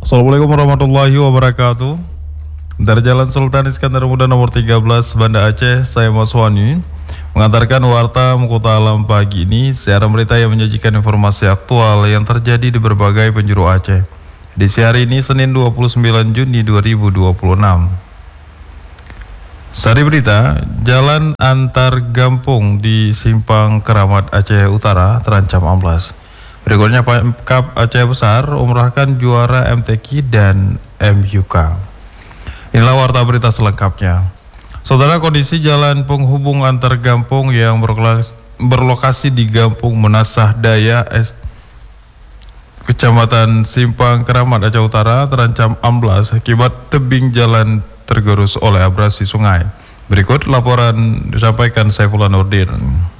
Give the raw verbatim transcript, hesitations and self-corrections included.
Assalamualaikum warahmatullahi wabarakatuh. Dari Jalan Sultan Iskandar Muda nomor tiga belas Banda Aceh, saya Mas Wani mengantarkan warta Muka Alam pagi ini. Siaran berita yang menyajikan informasi aktual yang terjadi di berbagai penjuru Aceh. Di hari ini Senin dua puluh sembilan Juni dua ribu dua puluh enam. Sari berita, jalan antar kampung di Simpang Keramat Aceh Utara terancam amblas. Berikutnya Pemkab Aceh Besar umrahkan juara M T Q dan M U K. Inilah warta berita selengkapnya. Saudara, kondisi jalan penghubung antar kampung yang berlokasi di Kampung Menasah Daya S Kecamatan Simpang Keramat Aceh Utara terancam amblas akibat tebing jalan tergerus oleh abrasi sungai. Berikut laporan disampaikan Saifullah Nurdin.